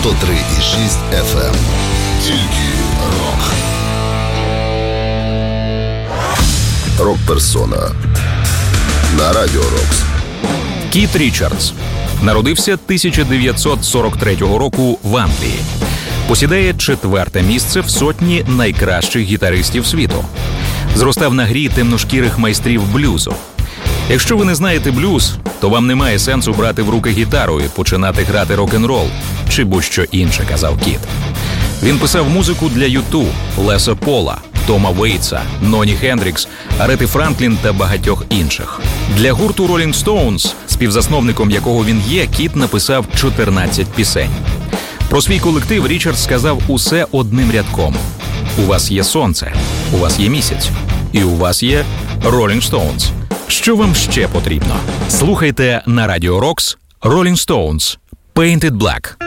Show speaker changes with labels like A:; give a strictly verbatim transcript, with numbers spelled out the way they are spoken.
A: сто три і шість еф ем. Тільки рок. Рок-персона на Радіо Рокс.
B: Кіт Річардс народився тисяча дев'ятсот сорок третього року в Англії. Посідає четверте місце в сотні найкращих гітаристів світу. Зростав на грі темношкірих майстрів блюзу. Якщо ви не знаєте блюз, то вам немає сенсу брати в руки гітару і починати грати рок-н-рол чи будь-що інше, казав Кіт. Він писав музику для ю ту, Леса Пола, Тома Вейтса, Ноні Хендрікс, Арети Франклін та багатьох інших. Для гурту Rolling Stones, співзасновником якого він є, Кіт написав чотирнадцять пісень. Про свій колектив Річардс сказав усе одним рядком. У вас є сонце, у вас є місяць, і у вас є Rolling Stones. Що вам ще потрібно? Слухайте на Радіо Рокс Rolling Stones Painted Black.